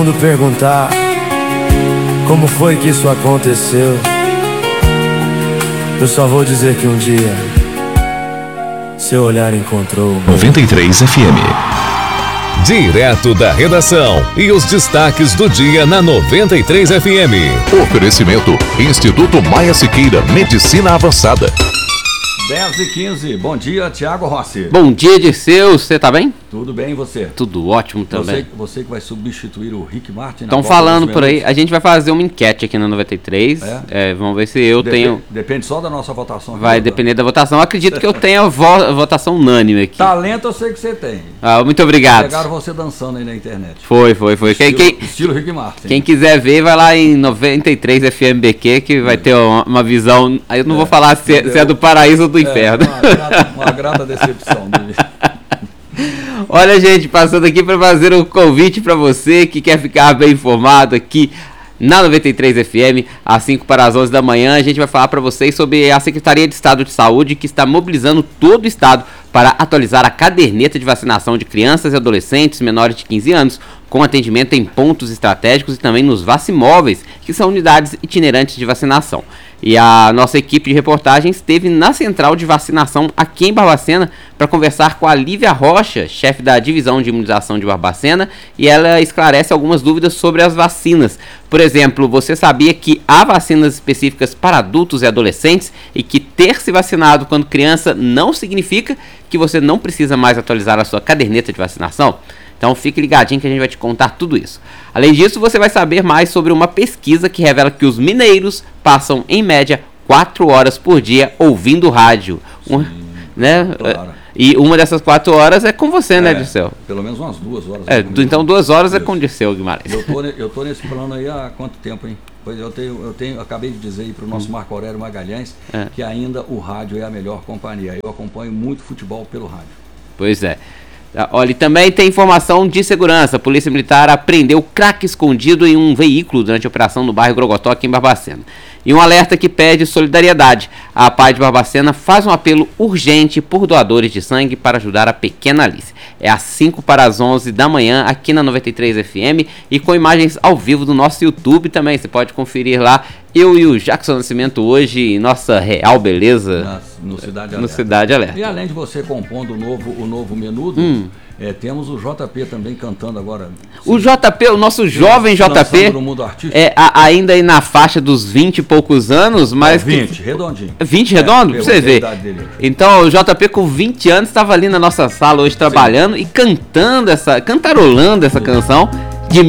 Quando perguntar como foi que isso aconteceu, eu só vou dizer que um dia seu olhar encontrou 93 FM. Direto da redação e os destaques do dia na 93 FM. Oferecimento Instituto Maia Siqueira, Medicina Avançada. 10h15, bom dia, Thiago Rossi. Bom dia, Dirceu, você tá bem? Tudo bem, e você? Tudo ótimo também. Você que vai substituir o Rick Martin. Estão falando por aí, a gente vai fazer uma enquete aqui na 93, vamos ver se eu tenho... Depende só da nossa votação. Vai depender da votação, eu acredito que eu tenha votação unânime aqui. Talento eu sei que você tem. Muito obrigado. Pegaram você dançando aí na internet. Foi. Estilo Rick Martin. Quem quiser ver, vai lá em 93 FMBQ, que vai ter uma visão, aí eu não vou falar se é do paraíso ou do inferno. Uma grata decepção. Olha, gente, passando aqui para fazer um convite para você que quer ficar bem informado aqui na 93 FM, às 5 para as 11 da manhã, a gente vai falar para vocês sobre a Secretaria de Estado de Saúde, que está mobilizando todo o estado para atualizar a caderneta de vacinação de crianças e adolescentes menores de 15 anos, com atendimento em pontos estratégicos e também nos vacimóveis, que são unidades itinerantes de vacinação. E a nossa equipe de reportagem esteve na central de vacinação aqui em Barbacena para conversar com a Lívia Rocha, chefe da divisão de imunização de Barbacena, e ela esclarece algumas dúvidas sobre as vacinas. Por exemplo, você sabia que há vacinas específicas para adultos e adolescentes e que ter se vacinado quando criança não significa que você não precisa mais atualizar a sua caderneta de vacinação? Então fique ligadinho que a gente vai te contar tudo isso. Além disso, você vai saber mais sobre uma pesquisa que revela que os mineiros passam, em média, 4 horas por dia ouvindo rádio. Claro. E uma dessas 4 horas é com você, né, Dirceu? Pelo menos umas 2 horas. Então 2 horas é com o Dirceu Guimarães. Eu tô nesse plano aí há quanto tempo, hein? Pois eu acabei de dizer aí para o nosso Marco Aurélio Magalhães que ainda o rádio é a melhor companhia. Eu acompanho muito futebol pelo rádio. Pois é. Olha, e também tem informação de segurança. A Polícia Militar apreendeu crack escondido em um veículo durante a operação no bairro Grogotó, aqui em Barbacena. E um alerta que pede solidariedade. A PAI de Barbacena faz um apelo urgente por doadores de sangue para ajudar a pequena Alice. É às 5 para as 11 da manhã, aqui na 93 FM, e com imagens ao vivo do nosso YouTube também. Você pode conferir lá, eu e o Jackson Nascimento hoje, em nossa real beleza, no Cidade Alerta. E além de você compondo o novo menudo, temos o JP também cantando agora. O JP, o nosso jovem JP, no mundo artístico. Ainda aí na faixa dos 20 e poucos anos, mas... 20, redondinho. 20 redondo? Pra você ver. Então, o JP com 20 anos estava ali na nossa sala hoje trabalhando e cantarolando essa canção de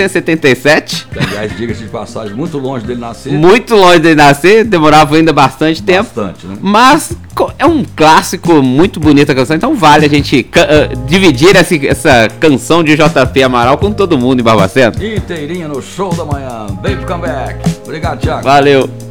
1977. Aliás, diga-se de passagem, muito longe dele nascer. Muito longe dele nascer, demorava ainda bastante tempo. Bastante, né? Mas é um clássico, muito bonita a canção, então vale a gente dividir essa canção de JP Amaral com todo mundo em Barbacena. Inteirinha no show da manhã. Baby Come Back. Obrigado, Thiago. Valeu.